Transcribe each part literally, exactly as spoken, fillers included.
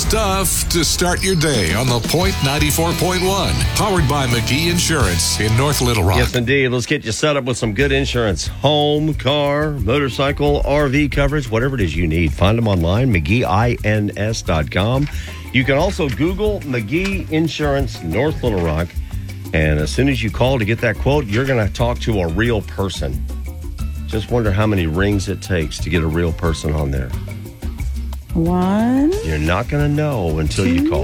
stuff to start your day on the Point ninety-four point one. Powered by McGee Insurance in North Little Rock. Yes, indeed. Let's get you set up with some good insurance. Home, car, motorcycle, R V coverage, whatever it is you need. Find them online, McGee ins dot com. You can also Google McGee Insurance North Little Rock. And as soon as you call to get that quote, you're going to talk to a real person. Just wonder how many rings it takes to get a real person on there. One. You're not going to know until two. You call.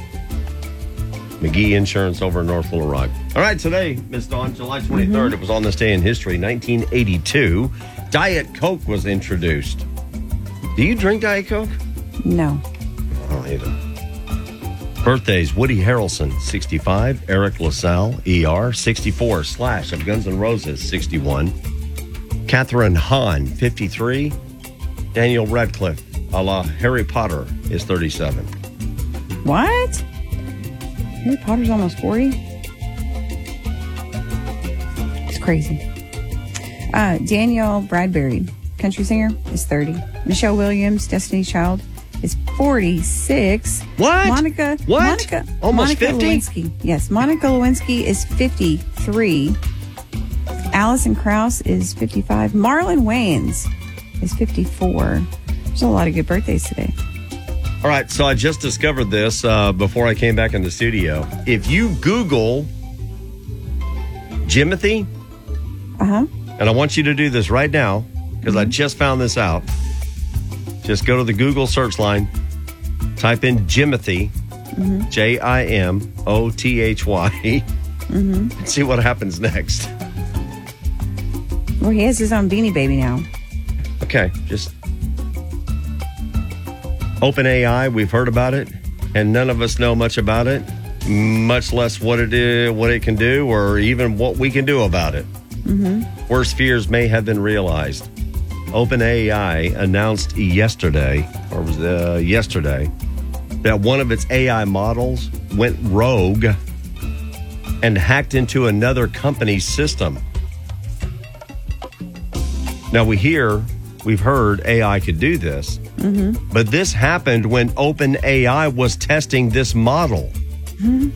McGee Insurance over in North Little Rock. All right, today, Miss Dawn, July twenty-third, mm-hmm. It was on this day in history, nineteen eighty-two. Diet Coke was introduced. Do you drink Diet Coke? No. I don't either. Birthdays, Woody Harrelson, sixty-five. Eric LaSalle, E R, sixty-four. Slash of Guns N' Roses, sixty-one. Catherine Hahn, fifty-three. Daniel Radcliffe, a la Harry Potter, is thirty-seven. What? Harry Potter's almost forty? It's crazy. Uh, Daniel Bradbury, country singer, is thirty. Michelle Williams, Destiny's Child, is forty-six. What? Monica. What? Monica. Almost Monica fifty? Lewinsky. Yes, Monica Lewinsky is fifty-three. Alison Krauss is fifty-five. Marlon Wayans is fifty-four. There's a lot of good birthdays today. All right, so I just discovered this uh, before I came back in the studio. If you Google Jimothy, uh-huh. and I want you to do this right now because mm-hmm. I just found this out. Just go to the Google search line, type in Jimothy, mm-hmm. J I M O T H Y, mm-hmm. and see what happens next. Well, he has his own Beanie Baby now. Okay, just OpenAI, we've heard about it, and none of us know much about it, much less what it is, what it can do, or even what we can do about it. Mm-hmm. Worst fears may have been realized. OpenAI announced yesterday, or was uh, yesterday, that one of its A I models went rogue and hacked into another company's system. Now we hear, we've heard A I could do this, mm-hmm. but this happened when OpenAI was testing this model. Mm-hmm.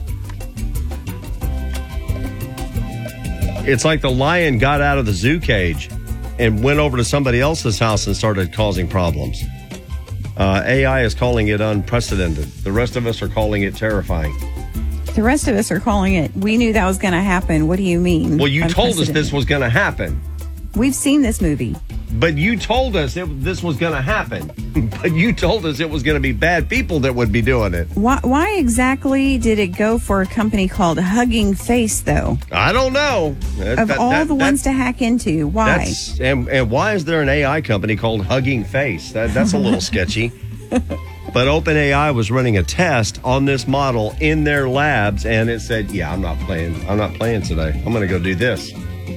It's like the lion got out of the zoo cage and went over to somebody else's house and started causing problems. Uh, A I is calling it unprecedented. The rest of us are calling it terrifying. The rest of us are calling it, we knew that was going to happen. What do you mean? Well, you told us this was going to happen. We've seen this movie. But you told us it, this was going to happen. But you told us it was going to be bad people that would be doing it. Why, why exactly did it go for a company called Hugging Face, though? I don't know. That, of that, all that, the that, ones to hack into, why? And, and why is there an A I company called Hugging Face? That, that's a little sketchy. But OpenAI was running a test on this model in their labs, and it said, yeah, I'm not playing. I'm not playing today. I'm going to go do this.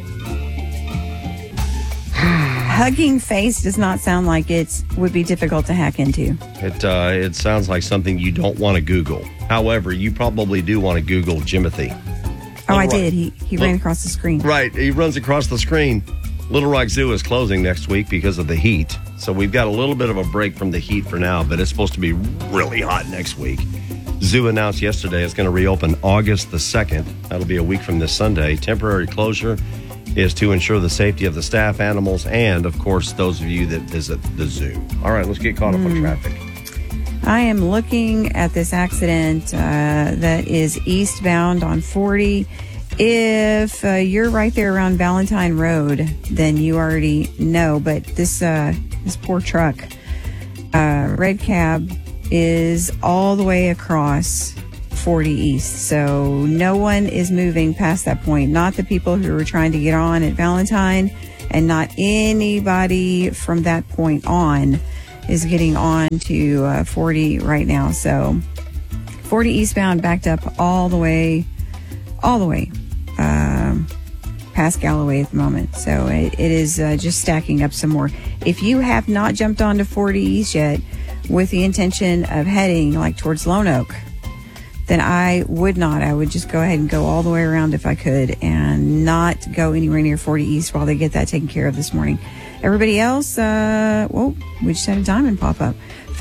Hugging Face does not sound like it would be difficult to hack into. It uh, it sounds like something you don't want to Google. However, you probably do want to Google Jimothy. Oh, I did. He he ran across the screen. Right. He runs across the screen. Little Rock Zoo is closing next week because of the heat. So we've got a little bit of a break from the heat for now, but it's supposed to be really hot next week. Zoo announced yesterday it's going to reopen August the second. That'll be a week from this Sunday. Temporary closure is to ensure the safety of the staff, animals, and, of course, those of you that visit the zoo. All right, let's get caught up mm. on traffic. I am looking at this accident uh, that is eastbound on forty. If uh, you're right there around Valentine Road, then you already know. But this uh, this poor truck, uh, red cab, is all the way across forty East. So no one is moving past that point. Not the people who were trying to get on at Valentine, and not anybody from that point on is getting on to uh, forty right now. So forty eastbound backed up all the way, all the way um, past Galloway at the moment. So it, it is uh, just stacking up some more. If you have not jumped onto forty East yet with the intention of heading like towards Lone Oak, then I would not. I would just go ahead and go all the way around if I could and not go anywhere near forty East while they get that taken care of this morning. Everybody else, uh, whoa, we just had a diamond pop up.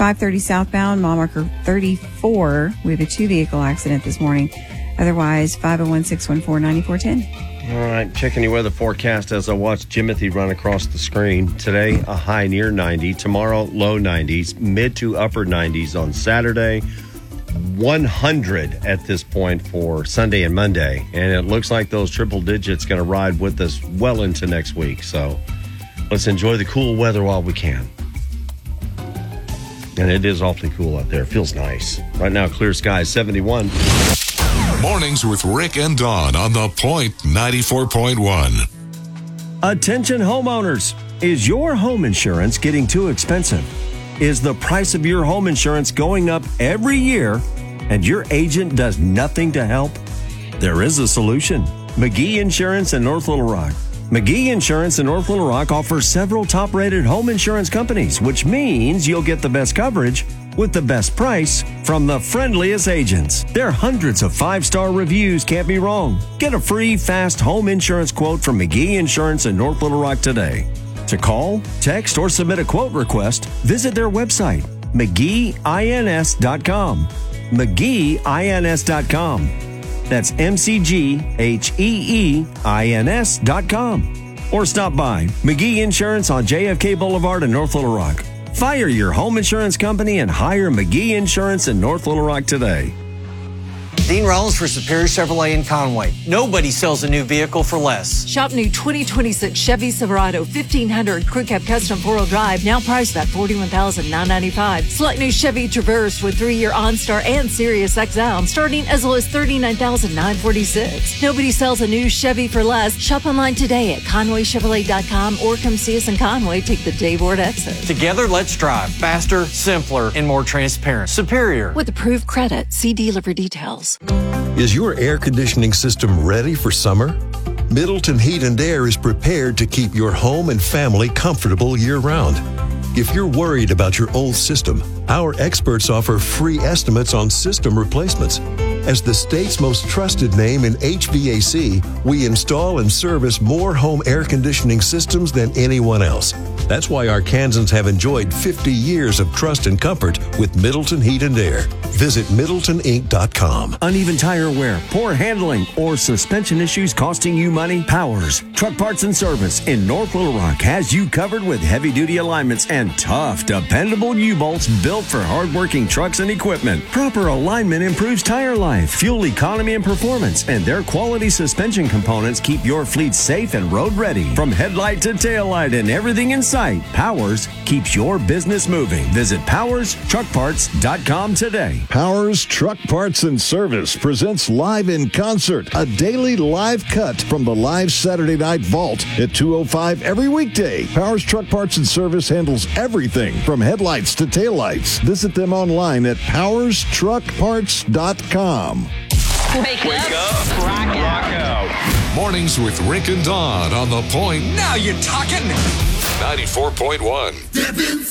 five thirty southbound, mile marker thirty-four. We have a two-vehicle accident this morning. Otherwise, five oh one, six one four, nine four one zero. All right, checking your weather forecast as I watch Jimothy run across the screen. Today, a high near ninety. Tomorrow, low nineties. Mid to upper nineties on Saturday. one hundred at this point for Sunday and Monday. And it looks like those triple digits going to ride with us well into next week. So let's enjoy the cool weather while we can. And it is awfully cool out there. It feels nice. Right now, clear skies, seventy-one. Mornings with Rick and Dawn on the Point ninety-four point one. Attention homeowners. Is your home insurance getting too expensive? Is the price of your home insurance going up every year and your agent does nothing to help? There is a solution. McGee Insurance in North Little Rock. McGee Insurance in North Little Rock offers several top-rated home insurance companies, which means you'll get the best coverage with the best price from the friendliest agents. Their hundreds of five-star reviews can't be wrong. Get a free, fast home insurance quote from McGee Insurance in North Little Rock today. To call, text, or submit a quote request, visit their website, McGee Ins dot com. McGee Ins dot com. That's M C G H E E I N S dot com. Or stop by McGee Insurance on J F K Boulevard in North Little Rock. Fire your home insurance company and hire McGee Insurance in North Little Rock today. Dean Rollins for Superior Chevrolet in Conway. Nobody sells a new vehicle for less. Shop new twenty twenty-six Chevy Silverado fifteen hundred Crew Cab Custom four-wheel drive, now priced at forty-one thousand nine hundred ninety-five dollars. Select new Chevy Traverse with three-year OnStar and Sirius X M, starting as low as thirty-nine thousand nine hundred forty-six dollars. Nobody sells a new Chevy for less. Shop online today at Conway Chevrolet dot com or come see us in Conway. Take the Dave Ward exit. Together, let's drive faster, simpler, and more transparent. Superior. With approved credit, see dealer for details. Is your air conditioning system ready for summer? Middleton Heat and Air is prepared to keep your home and family comfortable year-round. If you're worried about your old system, our experts offer free estimates on system replacements. As the state's most trusted name in H V A C, we install and service more home air conditioning systems than anyone else. That's why our Kansans have enjoyed fifty years of trust and comfort with Middleton Heat and Air. Visit Middleton Inc dot com. Uneven tire wear, poor handling, or suspension issues costing you money? Powers Truck Parts and Service in North Little Rock has you covered with heavy-duty alignments and tough, dependable U-bolts built for hard-working trucks and equipment. Proper alignment improves tire life, fuel economy, and performance, and their quality suspension components keep your fleet safe and road-ready. From headlight to taillight and everything in sight, Powers keeps your business moving. Visit Powers Truck Parts dot com today. Powers Truck Parts and Service presents Live in Concert, a daily live cut from the live Saturday Night Vault at two oh five every weekday. Powers Truck Parts and Service handles everything from headlights to taillights. Visit them online at Powers Truck Parts dot com. Wake, Wake up, up. Rock, rock out. out. Mornings with Rick and Dawn on the Point. Now you're talking. ninety-four point one.